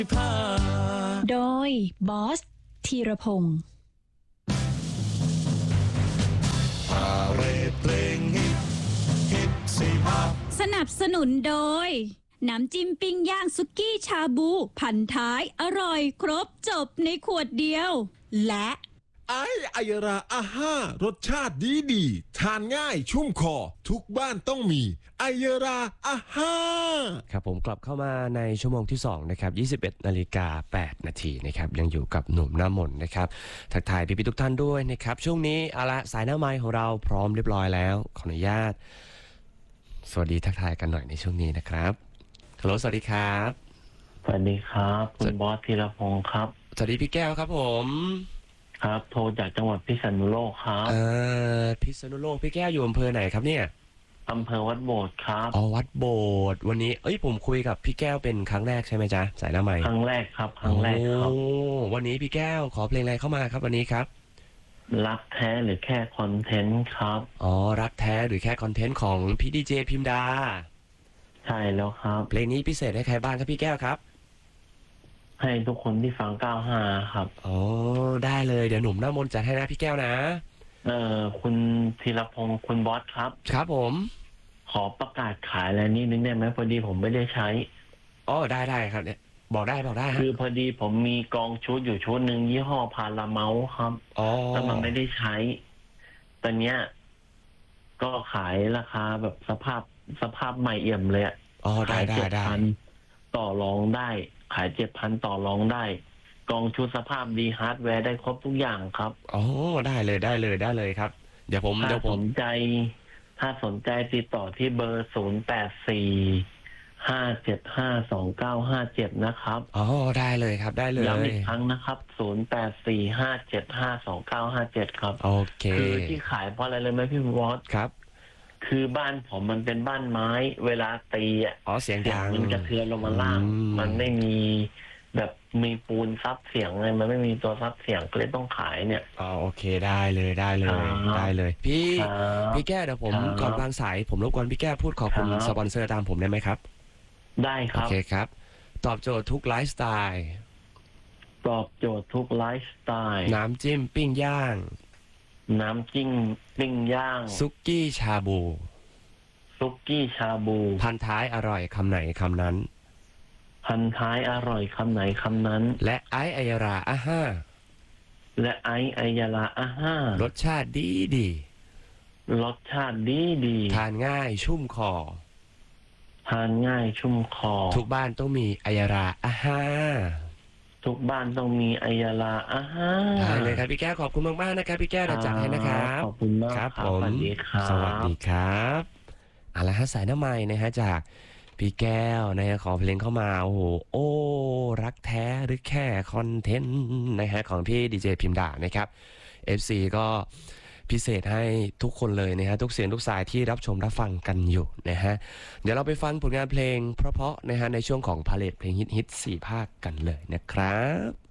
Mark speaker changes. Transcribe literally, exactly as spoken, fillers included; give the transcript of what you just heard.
Speaker 1: โดยบอสธีรพงศ์
Speaker 2: พาเรดเพลงฮิตฮิตสิบห้า
Speaker 1: สนับสนุนโดยน้ำจิ้มปิ้งย่างสุกี้ชาบูพันท้ายอร่อยครบจบในขวดเดียวและ
Speaker 2: ไอไอยราอาห้ารสชาติดีดีทานง่ายชุ่มคอทุกบ้านต้องมีไอยราอาห้า
Speaker 3: ครับผมกลับเข้ามาในชั่วโมงที่สองนะครับยี่สิบเอ็ดนาฬิกาแปดนาทีนะครับยังอยู่กับหนุ่มหน้ามนนะครับทักทายพี่ๆทุกท่านด้วยนะครับช่วงนี้เอาละสายหน้าไมค์ของเราพร้อมเรียบร้อยแล้วขออนุญาตสวัสดีทักทายกันหน่อยในช่วงนี้นะครับฮัลโหลสวัสดีครับ
Speaker 4: สวัสดีครับคุณบอสธีรพงศ์ครับ
Speaker 3: สวัสดีพี่แก้วครับผม
Speaker 4: ครับโทรจากจังหวัดพิษณุโลกครับ
Speaker 3: เออพิษณุโลกพี่แก้วอยู่อำเภอไหนครับเนี่ย
Speaker 4: อำเภอวัดโบสถ์ครับ
Speaker 3: อ๋อวัดโบสถ์วันนี้เอ้ยผมคุยกับพี่แก้วเป็นครั้งแรกใช่ไหมจ๊ะสายหน้าไมค์
Speaker 4: ครั้งแรกครับครั้งแรกครับ
Speaker 3: โอ้วันนี้พี่แก้วขอเพลงอะไรเข้ามาครับวันนี้ครับ
Speaker 4: รักแท้หรือแค่คอนเทนต์ครับ
Speaker 3: อ๋อรักแท้หรือแค่คอนเทนต์ของพี่ดีเจพิมดา
Speaker 4: ใช่แล้วครับ
Speaker 3: เพลงนี้พิเศษให้ใครบ้างครับพี่แก้วครับ
Speaker 4: ให้ทุกคนที่ฟังเก้าห้าครับ
Speaker 3: อ๋อได้เลยเดี๋ยวหนุ่มหน้ามนต์จัดให้นะพี่แก้วนะ
Speaker 4: เออคุณธีรพงศ์คุณบอสครับ
Speaker 3: ครับผม
Speaker 4: ขอประกาศขายอะไรนิดนึงได้ไหมพอดีผมไม่ได้ใช้
Speaker 3: อ๋อได้ได้ครับเนี่ยบอกได้บอกได้
Speaker 4: คือพอดีผมมีกองชุดอยู่ชุดหนึ่งยี่ห้อพาราเมาส์ครับ
Speaker 3: อ๋อ
Speaker 4: แล้วมันไม่ได้ใช้ตอนเนี้ยก็ขายราคาแบบสภาพสภาพใหม่เอี่ยมเลยอ่ะ
Speaker 3: อ๋อได้ได้ได้
Speaker 4: ต่อรองได้ขายเจ็ดพันต่อรองได้กองชุดสภาพดีฮาร์ดแวร์ได้ครบทุกอย่างครับ
Speaker 3: อ๋อได้เลยได้เลยได้เลยครับเดี๋ยวผม
Speaker 4: ถ้า
Speaker 3: เดี๋ยวผม
Speaker 4: สนใจถ้าสนใจติดต่อที่เบอร์ศูนย์แปดสี่ห้าเจ็ดห้าสองเก้าห้าเจ็ดนะครับ
Speaker 3: อ๋อได้เลยครับได้เลย
Speaker 4: ย้ำอีกครั้งนะครับศูนย์แปดสี่ห้าเจ็ดห้าสองเก้าห้าเจ็ดครับ
Speaker 3: โอเค
Speaker 4: คือที่ขายเพราะอะไรเลยไหมพี่วอส
Speaker 3: ครับ
Speaker 4: คือบ้านผมมันเป็นบ้านไม้เวลาตีอ่ะ
Speaker 3: อ๋อเสียงดัง
Speaker 4: มันกระเทือนลงมาล่างมันไม่มีแบบมีปูนซับเสียงเลยมันไม่มีตัวซับเสียงก็เลยต้องขายเนี่ย
Speaker 3: อ๋อโอเคได้เลยได้เลยได้เลยพี่พี่แก้วเดี๋ยวผมก่อนวางสายผมรบกวนพี่แก้วพูดขอบคุณสปอนเซอร์ตามผมได้ไหมครับ
Speaker 4: ได้ครับ
Speaker 3: โอเคครับตอบโจทย์ทุกไลฟ์สไตล์
Speaker 4: ตอบโจทย์ทุกไลฟ์สไตล์
Speaker 3: น้ำจิ้มปิ้งย่าง
Speaker 4: น้ำจิ้มปิ้งย่าง
Speaker 3: ซุกี้ชาบู
Speaker 4: ซุกี้ชาบู
Speaker 3: พันท้ายอร่อยคำไหนคำนั้น
Speaker 4: พันท้ายอร่อยคำไหนคำนั้น
Speaker 3: และไอไอยาราอาห้า
Speaker 4: และไอไอยาราอาห้าร
Speaker 3: สชาติดีดี
Speaker 4: รสชาติดีดี
Speaker 3: ทานง่ายชุ่มคอ
Speaker 4: ทานง่ายชุ่มคอ
Speaker 3: ทุกบ้านต้องมีไอยาราอาห้า
Speaker 4: ทุกบ้านต้องมีไอยาราอาห้า
Speaker 3: ได้เลยครับพี่แก้วขอบคุณมากๆนะครับพี่แก้วเดี๋ยวจัดให้นะครับ
Speaker 4: ขอบคุณมาก
Speaker 3: ครับผมสวัสดีครับสวัสดีครับเอาละฮะสายหน้าไม้นะฮะจากพี่แก้วนะฮะขอเพลงเข้ามาโอ้โหโอ้รักแท้หรือแค่คอนเทนต์นะฮะของพี่ดีเจพิมดานะครับ เอฟ ซี ก็พิเศษให้ทุกคนเลยนะฮะทุกเสียงทุกสายที่รับชมรับฟังกันอยู่นะฮะเดี๋ยวเราไปฟังผลงานเพลงเพราะๆนะฮะในช่วงของพาเลทเพลงฮิตๆสี่ภาคกันเลยนะครับ